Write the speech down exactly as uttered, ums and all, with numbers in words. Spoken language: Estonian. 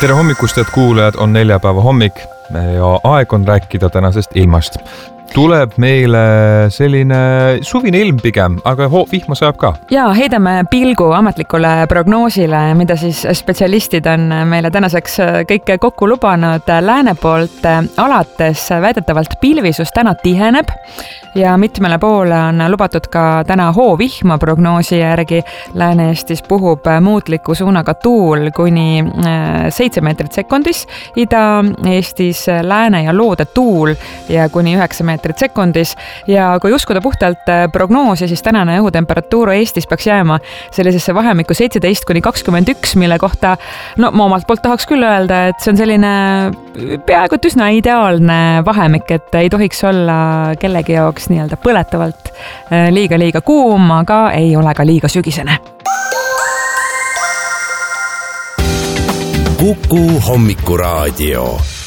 Tere hommikust, et kuulajad, on neljapäeva hommik ja aeg on rääkida tänasest ilmast. Tuleb meile selline suvine ilm pigem, aga vihma sajab ka. Ja heidame pilgu ametlikule prognoosile, mida siis spetsialistid on meile tänaseks kõike kokku lubanud. Lääne poolt alates väidetavalt pilvisus täna tiheneb ja mitmele poole on lubatud ka täna hoovihma prognoosi järgi. Lääne-Eestis puhub muutliku suunaga tuul kuni seitse meetrit sekundis, Ida-Eestis lääne ja loode tuul ja kuni üheksa meetrit sekundis ja kui uskuda puhtalt prognoosi, siis tänane õhutemperatuur Eestis peaks jääma sellisesse vahemikku seitseteist kuni kakskümmend üks, mille kohta no ma omalt poolt tahaks küll öelda, et see on selline peaaegu et üsna ideaalne vahemik, et ei tohiks olla kellegi jaoks nii-öelda põletavalt liiga-liiga kuum, aga ei ole ka liiga sügisene. Kuku hommikuraadio.